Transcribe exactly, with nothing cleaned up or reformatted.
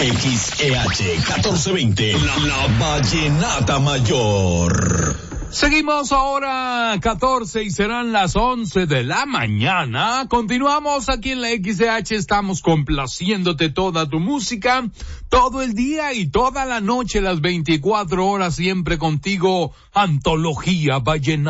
X E H catorce veinte, la, la Vallenata Mayor. Seguimos ahora catorce y serán las once de la mañana. Continuamos aquí en la X E H, estamos complaciéndote toda tu música, todo el día y toda la noche, las veinticuatro horas, siempre contigo, Antología Vallenata.